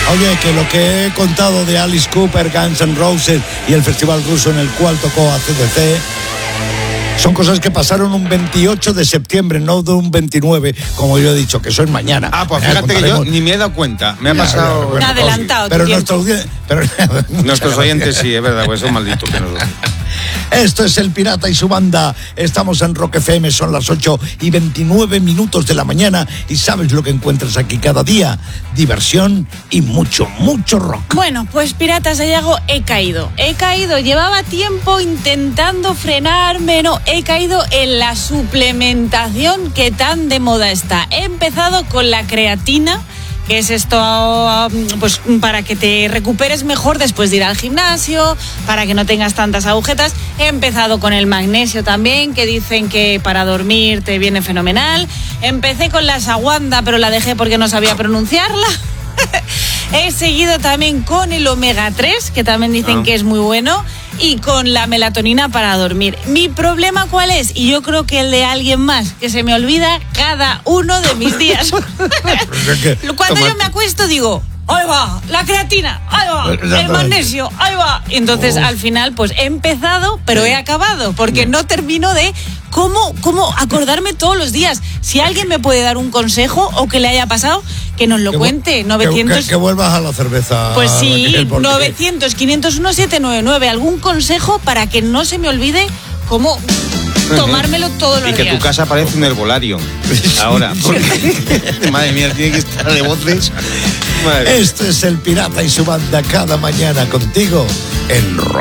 Oye, que lo que he contado de Alice Cooper, Guns N' Roses y el festival ruso en el cual tocó AC/DC son cosas que pasaron un 28 de septiembre, no de un 29, como yo he dicho, que eso es mañana. Pues fíjate que yo ni me he dado cuenta. Me ha pasado... Bueno, adelantado. Pero nuestros oyentes sí, es verdad, pues son malditos que nosotros. Esto es El Pirata y su banda. Estamos en Rock FM, son las 8:29 de la mañana. Y sabes lo que encuentras aquí cada día: diversión y mucho, mucho rock. Bueno, pues Piratas Sayago, he caído. Llevaba tiempo intentando frenarme, he caído en la suplementación que tan de moda está. He empezado con la creatina, que es esto, pues para que te recuperes mejor después de ir al gimnasio, para que no tengas tantas agujetas. He empezado con el magnesio también, que dicen que para dormir te viene fenomenal. Empecé con la ashwagandha, pero la dejé porque no sabía pronunciarla. He seguido también con el omega 3, que también dicen que es muy bueno, y con la melatonina para dormir. Mi problema, ¿cuál es? Y yo creo que el de alguien más, que se me olvida cada uno de mis días. Cuando yo me acuesto digo, ahí va, la creatina, ahí va, el magnesio, ahí va. Y entonces al final pues he empezado, pero he acabado, porque no termino de cómo acordarme todos los días. Si alguien me puede dar un consejo o que le haya pasado, que nos lo cuente. 900... Que vuelvas a la cerveza. Pues sí, 900-501-799. ¿Algún consejo para que no se me olvide cómo tomármelo todos los días? Y que tu casa parece un herbolario. Ahora, porque... Madre mía, tiene que estar de voces. Este es El Pirata y su banda cada mañana contigo en Rock.